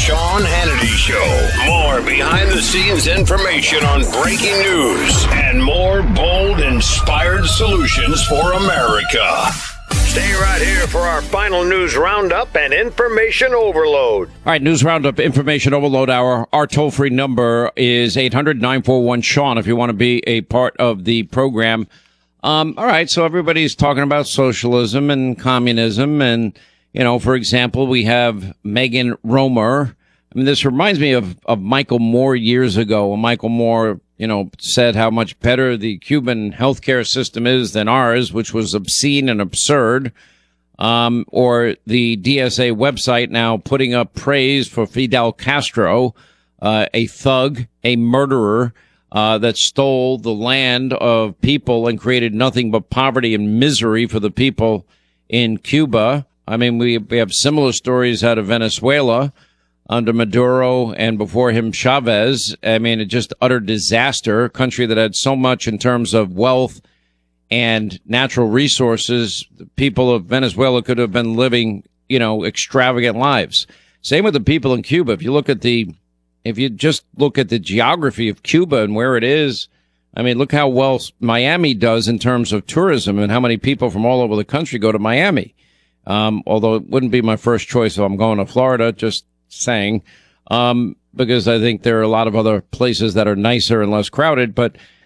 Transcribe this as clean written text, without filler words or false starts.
Sean Hannity Show. More behind-the-scenes information on breaking news and more bold, inspired solutions for America. Stay right here for our final news roundup and information overload. All right, news roundup, information overload hour. Our toll-free number is 800-941-SEAN if you want to be a part of the program. All right, so everybody's talking about socialism and communism. And, you know, for example, we have Megan Romer. I mean, this reminds me of Michael Moore years ago. When Michael Moore, you know, said how much better the Cuban healthcare system is than ours, which was obscene and absurd. Or the DSA website now putting up praise for Fidel Castro, a thug, a murderer, that stole the land of people and created nothing but poverty and misery for the people in Cuba. I mean, we have similar stories out of Venezuela under Maduro and before him Chavez. I mean, it just utter disaster, a country that had so much in terms of wealth and natural resources. The people of Venezuela could have been living, you know, extravagant lives. Same with the people in Cuba. If you just look at the geography of Cuba and where it is, I mean, look how well Miami does in terms of tourism and how many people from all over the country go to Miami. Although it wouldn't be my first choice if I'm going to Florida, just saying, because I think there are a lot of other places that are nicer and less crowded. But